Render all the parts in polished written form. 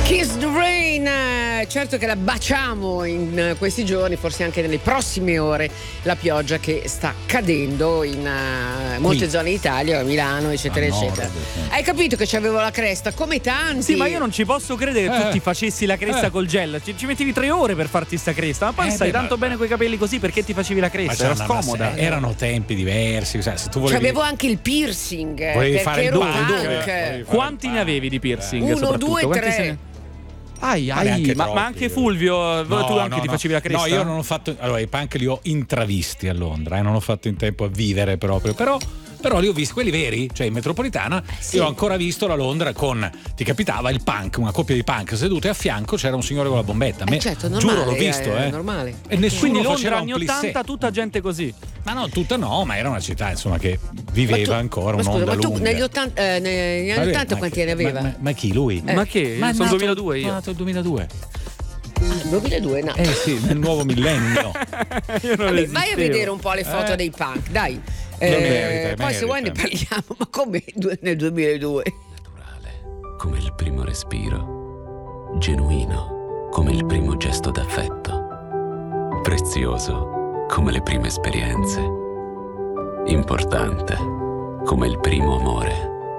Kiss the Rain, certo che la baciamo in questi giorni, forse anche nelle prossime ore, la pioggia che sta cadendo in molte zone d'Italia, a Milano, eccetera, eccetera. Hai capito che c'avevo la cresta, come tanti? Sì, ma io non ci posso credere che tu ti facessi la cresta col gel. Ci mettevi 3 ore per farti sta cresta, ma poi stai tanto bene coi capelli così, perché ti facevi la cresta? Era scomoda. Erano tempi diversi, se tu volevi... Avevo anche il piercing, volevi perché fare ero punk. Quanti ne avevi di piercing? 1, 2, 3. Ma anche Fulvio, tu anche ti facevi la cresta? No, io non ho fatto. Allora, i punk li ho intravisti a Londra, non ho fatto in tempo a vivere proprio. Però li ho visti, quelli veri, cioè in metropolitana. Io ho ancora visto la Londra ti capitava il punk, una coppia di punk sedute, a fianco c'era un signore con la bombetta. Certo, normale, giuro, l'ho visto, normale. E nessuno quindi faceva Londra anni 80, tutta gente così. Ma no, tutta no, ma era una città, insomma, che viveva ancora un'onda lunga. Ma tu negli anni 80 quanti anni aveva? Ma chi, lui? Ma che? Ma sono 2002 io. È nato il 2002. 2002 no. Sì, nel nuovo millennio. Vai a vedere un po' le foto dei punk, dai. Poi se vuoi ne parliamo, ma come nel 2002? Naturale come il primo respiro, genuino come il primo gesto d'affetto, prezioso come le prime esperienze, importante come il primo amore.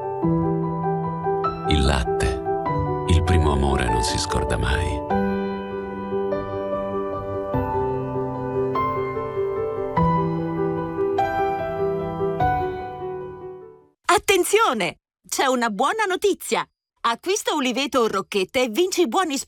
Il latte, il primo amore non si scorda mai. Attenzione! C'è una buona notizia! Acquista Uliveto o Rocchette e vinci buoni